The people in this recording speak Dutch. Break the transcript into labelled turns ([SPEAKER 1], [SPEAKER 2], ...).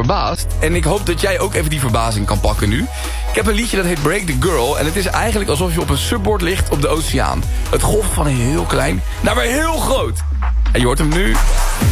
[SPEAKER 1] verbaasd. En ik hoop dat jij ook even die verbazing kan pakken nu. Ik heb een liedje dat heet Break the Girl. En het is eigenlijk alsof je op een subboard ligt op de oceaan. Het golft van heel klein naar weer heel groot. En je hoort hem nu.